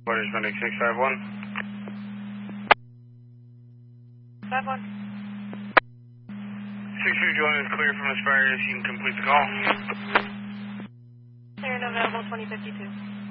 What is Medic 651? 51. 651 is clear from Aspire. You can complete the call. Clear and available 2052.